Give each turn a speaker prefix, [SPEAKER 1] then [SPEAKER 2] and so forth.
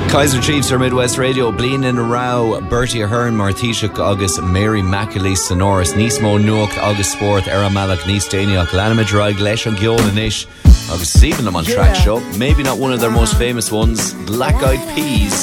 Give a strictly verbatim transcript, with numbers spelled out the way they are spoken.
[SPEAKER 1] Kaiser Chiefs ar Midwest Radio, Blian in a Row, Bertie Ahern, Martishak agus Mary Macaulay Sonoris, Nismo Nuach agus Sport, Era Malak, Nis Daniach, Lanimid Raig, Lesh and Giola Nish, agus Stephen them on track show. Maybe not one of their most famous ones, Black Eyed Peas.